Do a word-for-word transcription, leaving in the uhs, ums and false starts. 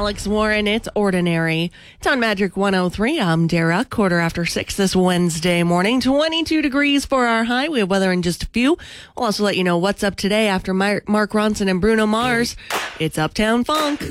Alex Warren. It's Ordinary. It's on Magic one oh three. I'm Dara. Quarter after six this Wednesday morning. twenty-two degrees for our high. We have weather in just a few. We'll also let you know what's up today after Mark Ronson and Bruno Mars. It's Uptown Funk.